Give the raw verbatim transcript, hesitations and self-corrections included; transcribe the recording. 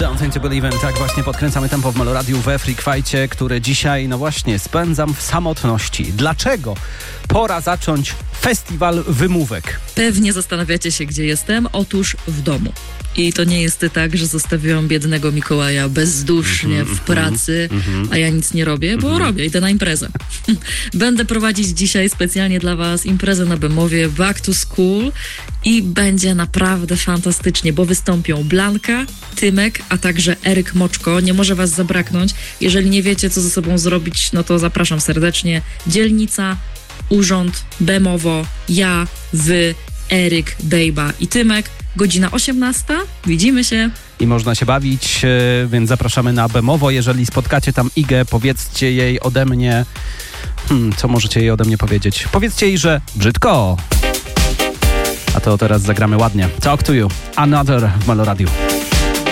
Something to Believe in. Tak właśnie podkręcamy tempo w Meloradiu we Freak Fightcie, który dzisiaj, no właśnie, spędzam w samotności. Dlaczego? Pora zacząć festiwal wymówek. Pewnie zastanawiacie się, gdzie jestem. Otóż w domu. I to nie jest tak, że zostawiłam biednego Mikołaja bezdusznie w pracy, a ja nic nie robię, bo robię, idę na imprezę. Będę prowadzić dzisiaj specjalnie dla was imprezę na Bemowie Back to School i będzie naprawdę fantastycznie, bo wystąpią Blanka, Tymek, a także Eryk Moczko. Nie może was zabraknąć. Jeżeli nie wiecie, co ze sobą zrobić, no to zapraszam serdecznie. Dzielnica, urząd, Bemowo, ja, wy, Eryk, Bejba i Tymek. Godzina osiemnasta. Widzimy się. I można się bawić, więc zapraszamy na Bemowo. Jeżeli spotkacie tam Igę, powiedzcie jej ode mnie... Hmm, co możecie jej ode mnie powiedzieć? Powiedzcie jej, że brzydko. A to teraz zagramy ładnie. Talk to you. Another w Meloradiu.